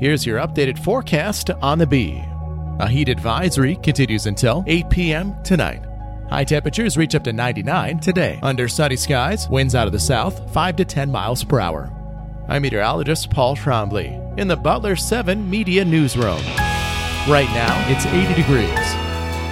here's your updated forecast on the Bee. A heat advisory continues until 8 p.m. tonight. High temperatures reach up to 99 today. Under sunny skies, winds out of the south, 5 to 10 miles per hour. I'm meteorologist Paul Trombley in the Butler 7 Media Newsroom. Right now, it's 80 degrees.